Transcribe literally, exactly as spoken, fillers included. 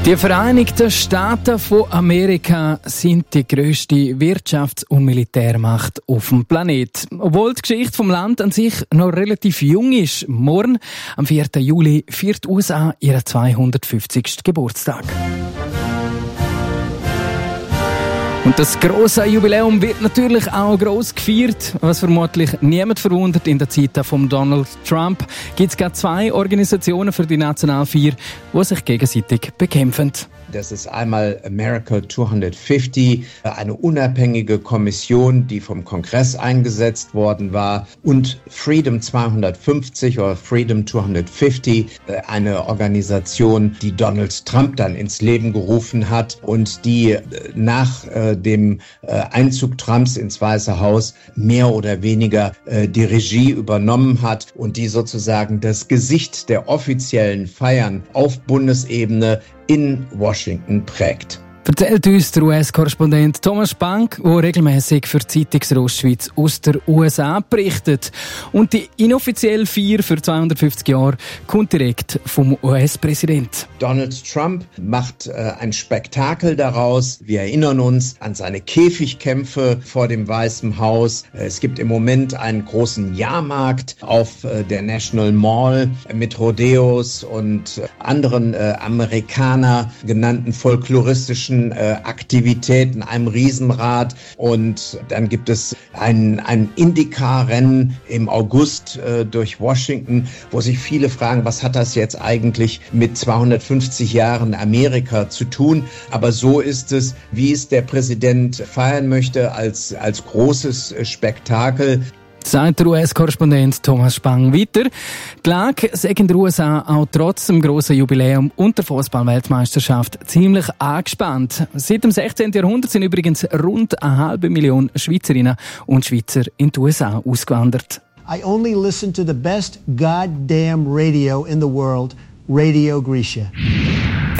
Die Vereinigten Staaten von Amerika sind die grösste Wirtschafts- und Militärmacht auf dem Planeten. Obwohl die Geschichte vom Land an sich noch relativ jung ist, morgen, am vierten Juli, feiert die U S A ihren zweihundertfünfzigsten Geburtstag. Und das grosse Jubiläum wird natürlich auch gross gefeiert, was vermutlich niemand verwundert. In der Zeit von Donald Trump gibt es gerade zwei Organisationen für die Nationalfeier, die sich gegenseitig bekämpfen. Das ist einmal America zweihundertfünfzig, eine unabhängige Kommission, die vom Kongress eingesetzt worden war, und Freedom zweihundertfünfzig oder Freedom zweihundertfünfzig, eine Organisation, die Donald Trump dann ins Leben gerufen hat und die nach dem Einzug Trumps ins Weiße Haus mehr oder weniger die Regie übernommen hat und die sozusagen das Gesicht der offiziellen Feiern auf Bundesebene in Washington prägt. Erzählt uns der U S-Korrespondent Thomas Spang, der regelmäßig für die Zeitungsrostschweiz aus der U S A berichtet. Und die inoffizielle Feier für zweihundertfünfzig Jahre kommt direkt vom U S-Präsident. Donald Trump macht äh, ein Spektakel daraus. Wir erinnern uns an seine Käfigkämpfe vor dem Weißen Haus. Es gibt im Moment einen großen Jahrmarkt auf äh, der National Mall mit Rodeos und äh, anderen äh, Amerikaner genannten folkloristischen Aktivitäten, einem Riesenrad, und dann gibt es ein, ein IndyCar-Rennen im August äh, durch Washington, wo sich viele fragen, was hat das jetzt eigentlich mit zweihundertfünfzig Jahren Amerika zu tun? Aber so ist es, wie es der Präsident feiern möchte, als, als großes Spektakel. Sagt der U S-Korrespondent Thomas Spang weiter. Die Lage sei in der U S A auch trotz dem grossen Jubiläum und der Fußball-Weltmeisterschaft ziemlich angespannt. Seit dem sechzehnten Jahrhundert sind übrigens rund eine halbe Million Schweizerinnen und Schweizer in die U S A ausgewandert. I only listen to the best goddamn radio in the world, Radio Grisha.